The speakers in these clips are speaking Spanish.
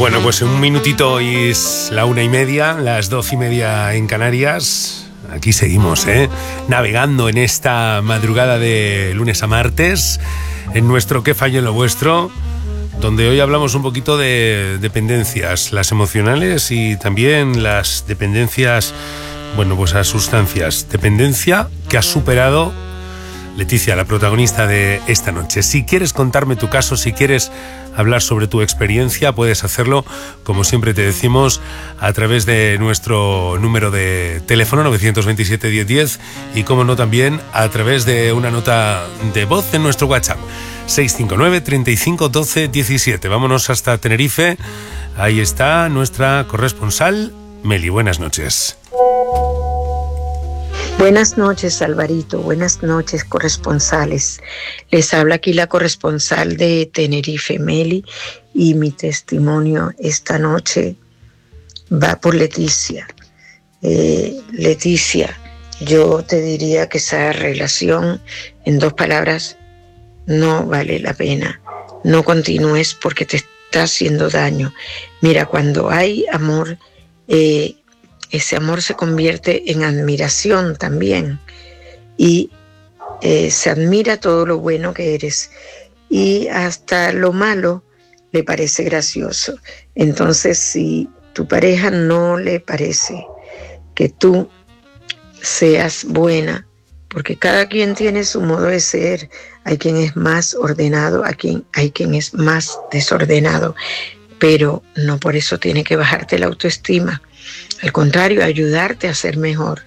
Bueno, pues en un minutito y es la 1:30, las 12:30 en Canarias. Aquí seguimos, navegando en esta madrugada de lunes a martes, en nuestro ¿Qué falló en lo vuestro?, donde hoy hablamos un poquito de dependencias, las emocionales y también las dependencias, bueno, pues a sustancias. Dependencia que ha superado Leticia, la protagonista de esta noche. Si quieres contarme tu caso, si quieres hablar sobre tu experiencia, puedes hacerlo, como siempre te decimos, a través de nuestro número de teléfono 927 1010 y, como no, también a través de una nota de voz en nuestro WhatsApp 659 35 12 17. Vámonos hasta Tenerife. Ahí está nuestra corresponsal Meli. Buenas noches. Buenas noches, Alvarito. Buenas noches, corresponsales. Les habla aquí la corresponsal de Tenerife, Meli, y mi testimonio esta noche va por Leticia. Leticia, yo te diría que esa relación, en 2 palabras, no vale la pena. No continúes porque te está haciendo daño. Mira, cuando hay amor, ese amor se convierte en admiración también, y se admira todo lo bueno que eres y hasta lo malo le parece gracioso. Entonces, si tu pareja no le parece que tú seas buena, porque cada quien tiene su modo de ser, hay quien es más ordenado, hay quien es más desordenado, pero no por eso tiene que bajarte la autoestima. Al contrario, ayudarte a ser mejor.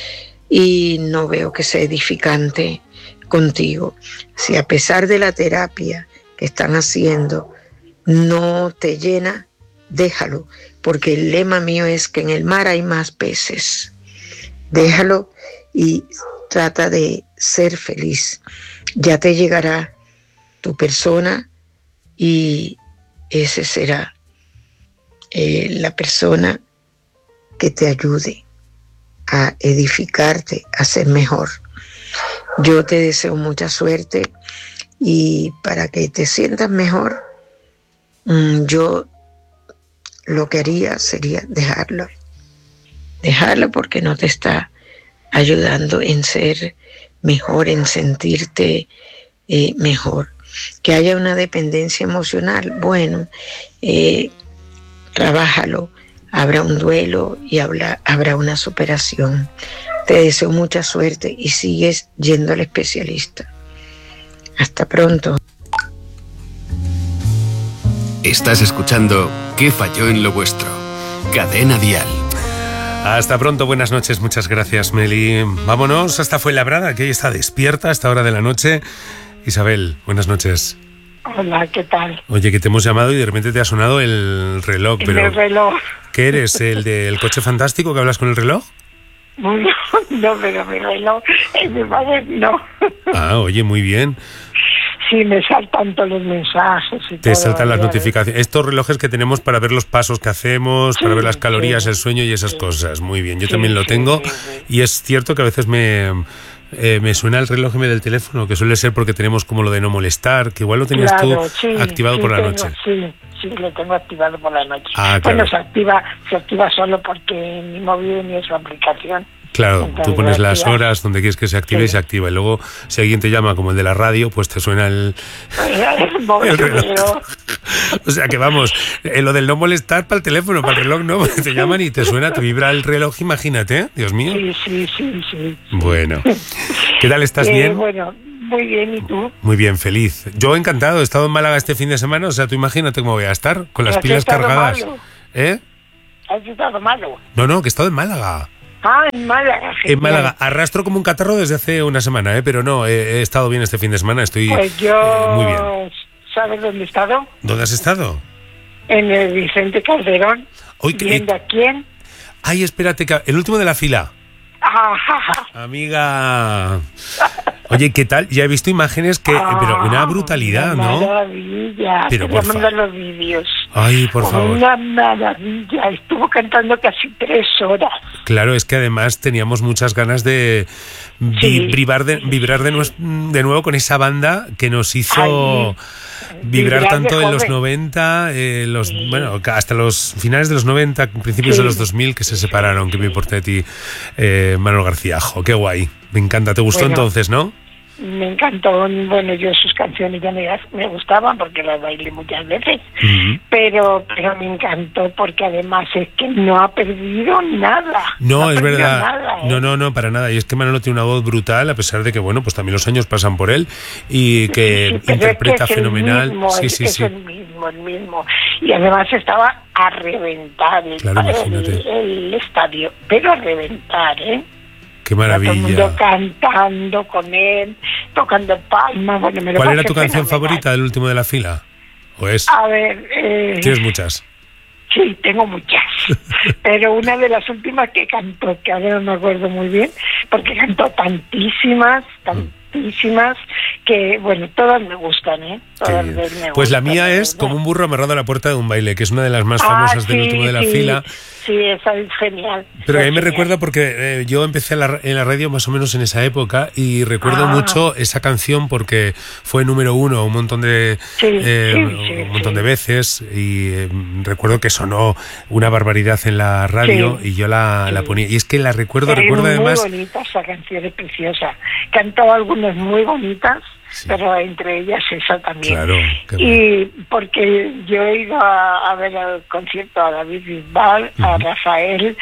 Y no veo que sea edificante contigo. Si a pesar de la terapia que están haciendo no te llena, déjalo, porque el lema mío es que en el mar hay más peces. Déjalo y trata de ser feliz. Ya te llegará tu persona y ese será la persona que te ayude a edificarte, a ser mejor. Yo te deseo mucha suerte, y para que te sientas mejor, yo lo que haría sería dejarlo porque no te está ayudando en ser mejor, en sentirte mejor. Que haya una dependencia emocional, bueno, trabájalo. Habrá un duelo y habrá una superación. Te deseo mucha suerte y sigues yendo al especialista. Hasta pronto. Estás escuchando ¿Qué falló en lo vuestro? Cadena Dial. Hasta pronto, buenas noches, muchas gracias, Meli. Vámonos hasta Fuenlabrada, que hoy está despierta a esta hora de la noche. Isabel, buenas noches. Hola, ¿qué tal? Oye, que te hemos llamado y de repente te ha sonado el reloj. El reloj. ¿Qué eres? ¿El del coche fantástico que hablas con el reloj? No, pero mi reloj es mi madre, no. Ah, oye, muy bien. Sí, me saltan todos los mensajes y te todo, saltan las notificaciones. Estos relojes que tenemos para ver los pasos que hacemos, para ver las calorías, el sueño y esas cosas. Muy bien, yo también lo tengo. Y es cierto que a veces me suena el reloj del teléfono, que suele ser porque tenemos como lo de no molestar, que igual lo tenías tú activado por la noche. Sí, lo tengo activado por la noche. Ah, claro. Bueno, se activa solo porque mi móvil ni es su aplicación. Claro, entonces, tú pones las horas donde quieres que se active y se activa. Y luego, si alguien te llama, como el de la radio, pues te suena el reloj. O sea que vamos, lo del no molestar para el teléfono, para el reloj no, te llaman y te suena, te vibra el reloj, imagínate, Dios mío. Sí. Bueno, ¿qué tal, estás bien? Bueno, muy bien, ¿y tú? Muy bien, feliz. Yo encantado, he estado en Málaga este fin de semana, o sea, tú imagínate cómo voy a estar, con las pilas cargadas. Malo? ¿Eh? ¿Has estado malo? No, que he estado en Málaga. Ah, en Málaga. Genial. En Málaga. Arrastro como un catarro desde hace una semana, pero no, he estado bien este fin de semana, estoy pues yo, muy bien. ¿Sabes dónde he estado? ¿Dónde has estado? En el Vicente Calderón. ¿Viendo a quién? Ay, espérate, el último de la fila. Amiga. Oye, ¿qué tal? Ya he visto imágenes pero una brutalidad, ¿no? Maravilla. Pero te mando los vídeos. Ay, por favor. Una maravilla. Estuvo cantando casi 3 horas. Claro, es que además teníamos muchas ganas de vibrar de nuevo con esa banda que nos hizo vibrar tanto en los 90, bueno, hasta los finales de los 90, principios de los 2000, que se separaron, que me importa de ti, Manuel García. Jo, qué guay, me encanta. ¿Te gustó entonces, no? Me encantó. Bueno, yo sus canciones ya me gustaban porque las bailé muchas veces, pero me encantó porque además es que no ha perdido nada. No, es verdad. Nada, ¿eh? No, para nada. Y es que Manolo tiene una voz brutal, a pesar de que, bueno, pues también los años pasan por él y que interpreta es que fenomenal. Es el mismo. Y además estaba a reventar el estadio, pero a reventar, ¿eh? ¡Qué maravilla! Todo el mundo cantando con él, tocando palmas. Bueno, ¿Cuál era tu canción favorita del último de la fila? ¿O es? A ver... ¿Tienes muchas? Sí, tengo muchas. Pero una de las últimas que cantó, que ahora no me acuerdo muy bien, porque cantó tantísimas, que, bueno, todas me gustan, ¿eh? Todas me gustan. Pues la mía es Como un burro amarrado a la puerta de un baile, que es una de las más famosas del último de la fila. Sí, esa es genial. Pero a mí me recuerda porque yo empecé en la radio más o menos en esa época y recuerdo mucho esa canción porque fue número 1 un montón de veces y recuerdo que sonó una barbaridad en la radio y yo la ponía. Y es que la recuerdo además... Muy bonita esa canción, es preciosa. Cantó algunas muy bonitas. Sí. Pero entre ellas esa también. Claro, y porque yo he ido a ver el concierto a David Bisbal, a Rafael,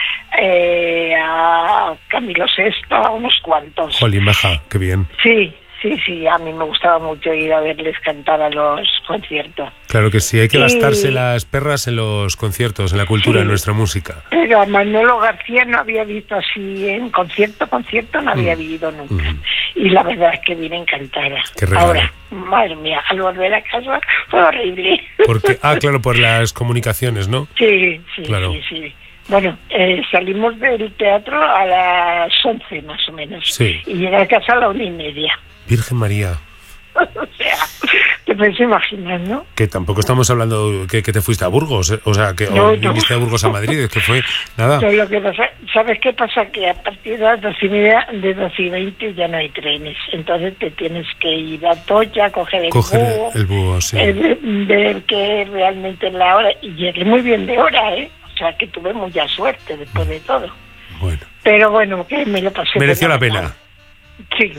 a Camilo VI, a unos cuantos. Jolín, baja, qué bien. Sí, a mí me gustaba mucho ir a verles cantar a los conciertos. Claro que sí, hay que gastarse las perras en los conciertos, en la cultura, en nuestra música. Pero a Manolo García no había visto así en concierto, no había vivido nunca. Y la verdad es que vine encantada. Qué regalo. Ahora, madre mía, al volver a casa fue horrible. Porque, claro, por las comunicaciones, ¿no? Sí. Claro. Sí. Bueno, salimos del teatro a las 11 más o menos. Sí. Y llegué a casa a la 1:30. Virgen María. O sea, te puedes imaginar, ¿no? Que tampoco estamos hablando que te fuiste a Burgos, o sea, que viniste a Burgos a Madrid, es que fue nada. No, lo que pasa, ¿sabes qué pasa? Que a partir de las 12:30, de 12:20 ya no hay trenes, entonces te tienes que ir a Tocha, coger el búho, sí. Ver que realmente es la hora, y llegué muy bien de hora, ¿eh? O sea, que tuve mucha suerte después de todo. Bueno. Pero bueno, que me lo pasé. Mereció la pena. Sí,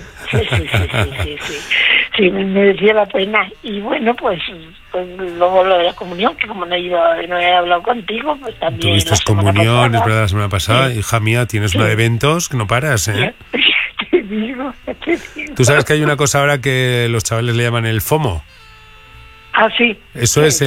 merecía la pena. Y bueno, pues luego lo de la comunión, que como no he hablado contigo, pues también. Tuviste comunión, es verdad, la semana pasada. Sí. Hija mía, tienes una de eventos que no paras, ¿eh? Te digo. Tú sabes que hay una cosa ahora que los chavales le llaman el FOMO. Sí. Eso es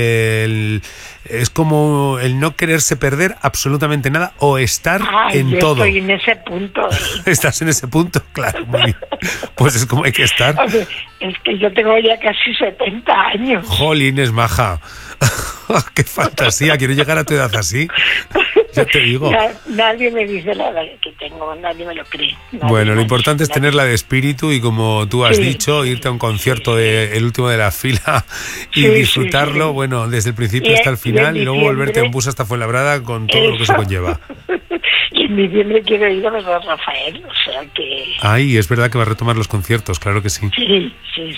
es como el no quererse perder absolutamente nada o estar en todo. Estoy en ese punto. ¿Estás en ese punto? Claro, muy bien. Pues es como hay que estar. O sea, es que yo tengo ya casi 70 años. Jolín, es maja. ¡Qué fantasía! Quiero llegar a tu edad así. Ya te digo. Nadie me dice la edad que tengo, nadie me lo cree. Bueno, lo importante es tenerla de espíritu y, como tú has dicho, irte a un concierto el último de la fila y disfrutarlo, sí. Bueno, desde el principio hasta el final y luego volverte en bus hasta Fuenlabrada con todo lo que se conlleva. Y en diciembre quiero ir a ver a Rafael, o sea que... Ay, es verdad que va a retomar los conciertos, claro que sí. Sí,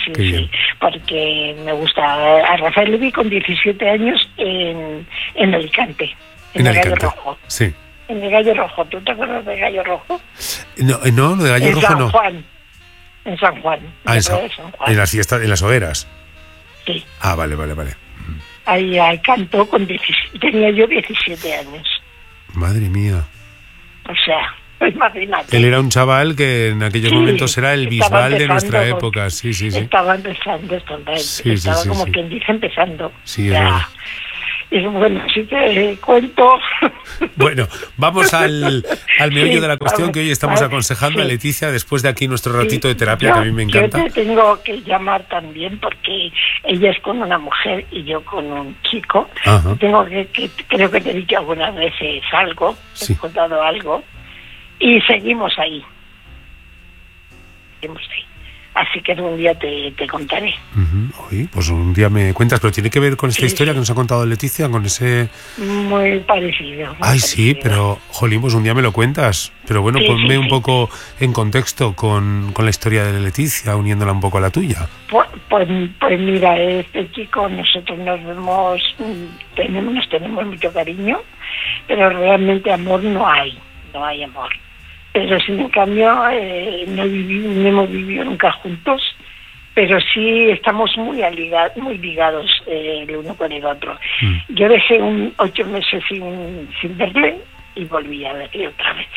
porque me gusta. A Rafael le vi con 17 años en Alicante. En el Gallo Rojo. Sí. En el Gallo Rojo. ¿Tú te acuerdas del Gallo Rojo? No, lo de Gallo Rojo no. En San Juan. En San Juan. En las fiestas, en las hogueras. Sí. Vale. Ahí cantó con 17. Tenía yo 17 años. Madre mía. O sea, imagínate. Él era un chaval que en aquellos momentos era el Bisbal de nuestra época. Sí. Estaba empezando. Estaba como quien dice empezando. Sí, es verdad. Y bueno, así te cuento. Bueno, vamos al meollo de la cuestión, que hoy estamos aconsejando a Leticia después de aquí nuestro ratito de terapia, que a mí me encanta. Yo te tengo que llamar también porque ella es con una mujer y yo con un chico. Ajá. Tengo creo que te he dicho algunas veces algo, he contado algo, y seguimos ahí. Así que algún día te contaré. Oye, pues un día me cuentas, pero tiene que ver con esta historia que nos ha contado Leticia, con ese... Muy parecido. Muy parecido. Sí, pero, jolín, pues un día me lo cuentas. Pero bueno, ponme un poco en contexto con la historia de Leticia, uniéndola un poco a la tuya. Pues mira, este chico, nosotros nos tenemos mucho cariño, pero realmente amor no hay amor. Pero sin en cambio no hemos vivido nunca juntos, pero sí estamos muy ligados el uno con el otro. Yo dejé 8 meses sin verle y volví a verle otra vez.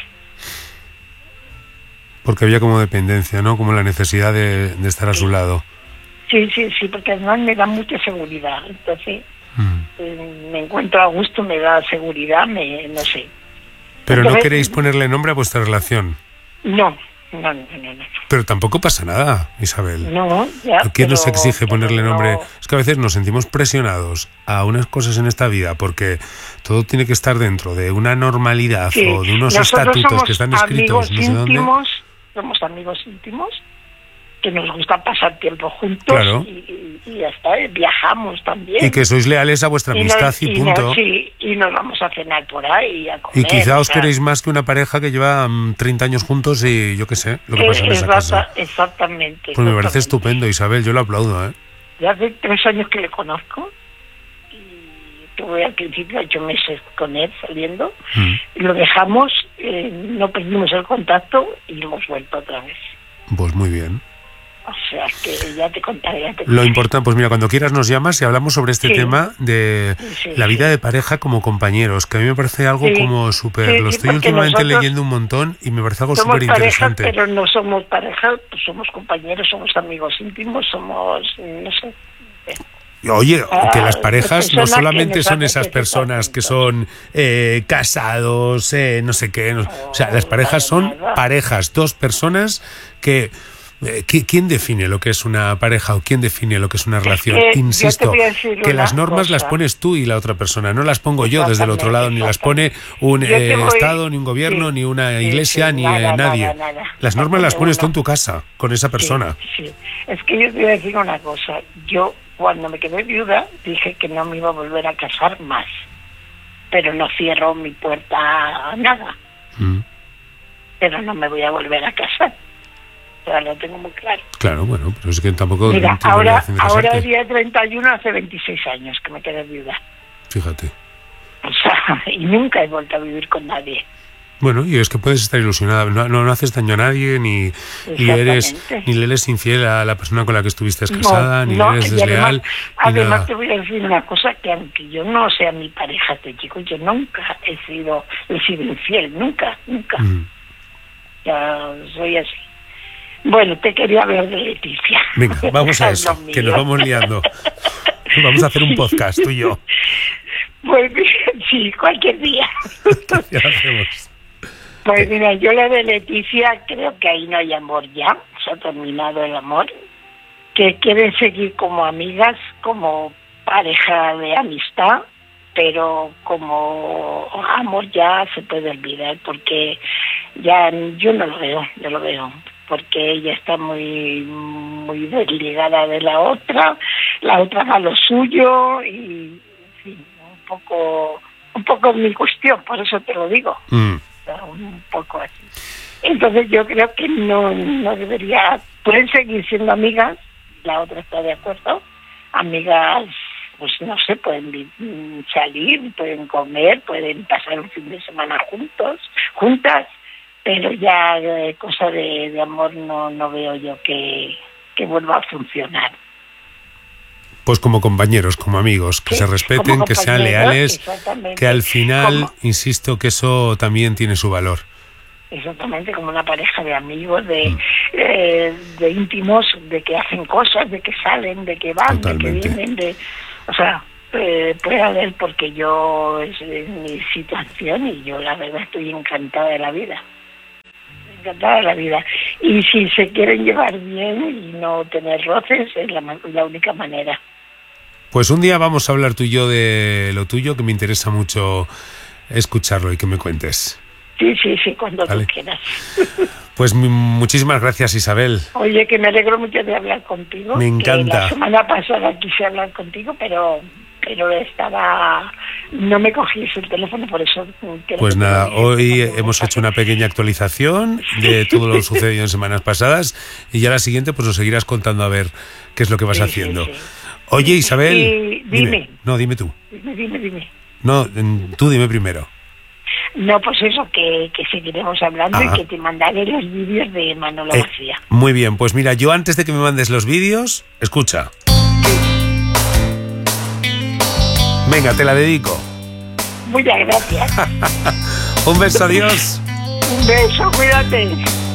Porque había como dependencia, ¿no? Como la necesidad de estar a su lado. Sí, porque además me da mucha seguridad. Entonces me encuentro a gusto, me da seguridad, no sé. Pero entonces, ¿no queréis ponerle nombre a vuestra relación? No. Pero tampoco pasa nada, Isabel. No, ya. ¿Quién nos exige ponerle nombre? No. Es que a veces nos sentimos presionados a unas cosas en esta vida porque todo tiene que estar dentro de una normalidad o de unos estatutos que están escritos no sé dónde. Somos amigos íntimos que nos gusta pasar tiempo juntos, claro. y ya está, viajamos también. Y que sois leales a vuestra amistad y punto. Y nos vamos a cenar por ahí, a comer. Y quizá os queréis más que una pareja que lleva 30 años juntos y yo qué sé, lo que pasa en esa casa. Exactamente. Pues me parece estupendo, Isabel, yo lo aplaudo, ¿eh? Ya hace 3 años que le conozco y tuve al principio 8 meses con él saliendo. Lo dejamos, no perdimos el contacto y hemos vuelto otra vez. Pues muy bien. O sea, que ya te contaré. Lo importante, pues mira, cuando quieras nos llamas y hablamos sobre este tema de la vida de pareja como compañeros, que a mí me parece algo como súper... lo estoy últimamente leyendo un montón y me parece algo súper interesante. Pero no somos pareja, pues somos compañeros, somos amigos íntimos, somos, no sé... Oye, que las parejas no solamente son esas personas que son casados, no sé qué... o sea, las parejas son parejas, 2 personas que... ¿Quién define lo que es una pareja o quién define lo que es una relación? Insisto, que las normas las pones tú y la otra persona, no las pongo yo desde el otro lado, ni las pone un Estado, ni un gobierno, ni una iglesia, ni nadie. Las normas las pones tú en tu casa, con esa persona. Sí. Es que yo te voy a decir una cosa. Yo, cuando me quedé viuda, dije que no me iba a volver a casar más. Pero no cierro mi puerta a nada. Pero no me voy a volver a casar. Lo tengo muy claro. Claro, bueno, pero es que tampoco... Mira, ahora el día 31 hace 26 años que me quedé viuda. Fíjate. O sea, y nunca he vuelto a vivir con nadie. Bueno, y es que puedes estar ilusionada, no haces daño a nadie, ni le eres infiel a la persona con la que estuviste casada, ni le eres desleal. Además te voy a decir una cosa, que aunque yo no sea mi pareja, este chico, yo nunca he sido infiel, nunca. Ya soy así. Bueno, te quería ver de Leticia. Venga, vamos a eso, que nos vamos liando. Vamos a hacer un podcast, tú y yo. Pues sí, cualquier día. Ya lo hacemos. Pues mira, yo la de Leticia creo que ahí no hay amor ya, se ha terminado el amor, que quieren seguir como amigas, como pareja de amistad, pero como amor ya se puede olvidar, porque ya yo no lo veo, porque ella está muy desligada de la otra va a lo suyo y en fin, un poco mi cuestión, por eso te lo digo. Un poco así. Entonces yo creo que no debería, pueden seguir siendo amigas, la otra está de acuerdo, amigas, pues no sé, pueden salir, pueden comer, pueden pasar un fin de semana juntas, pero ya cosa de amor no veo yo que vuelva a funcionar. Pues como compañeros, como amigos, que se respeten, que sean leales, que al final, insisto, que eso también tiene su valor. Exactamente, como una pareja de amigos, de íntimos, de que hacen cosas, de que salen, de que van, totalmente. De que vienen, o sea, puede haber, porque yo es mi situación y yo la verdad estoy encantada de la vida. Y si se quieren llevar bien y no tener roces, es la única manera. Pues un día vamos a hablar tú y yo de lo tuyo, que me interesa mucho escucharlo y que me cuentes. Sí, cuando Vale. tú quieras. Pues muchísimas gracias, Isabel. Oye, que me alegro mucho de hablar contigo. Me encanta. Que la semana pasada quise hablar contigo, pero no me cogías el teléfono, por eso... Pues nada, hoy hemos hecho una pequeña actualización de todo lo sucedido en semanas pasadas y ya la siguiente pues nos seguirás contando a ver qué es lo que vas haciendo. Sí. Oye, Isabel... Y dime. No, dime tú. Dime. No, tú dime primero. No, pues eso, que seguiremos hablando y que te mandaré los vídeos de Manolo García. Muy bien, pues mira, yo antes de que me mandes los vídeos, escucha. Venga, te la dedico. Muchas gracias. Un beso, adiós. Un beso, cuídate.